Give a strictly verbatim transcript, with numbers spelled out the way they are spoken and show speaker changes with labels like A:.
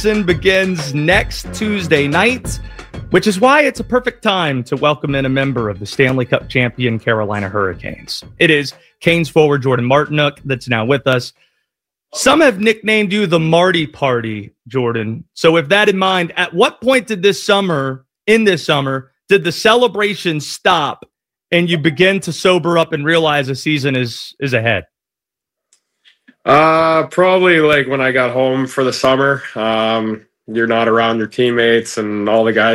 A: season begins next Tuesday night, which is why it's a perfect time to welcome in a member of the Stanley Cup champion Carolina Hurricanes. It is Canes forward Jordan Martinook that's now with us. Some have nicknamed you the Marty Party, Jordan. So with that in mind, at what point did this summer, in this summer, did the celebration stop and you begin to sober up and realize the season is is ahead?
B: Uh, probably like when I got home for the summer. Um, you're not around your teammates and all the guys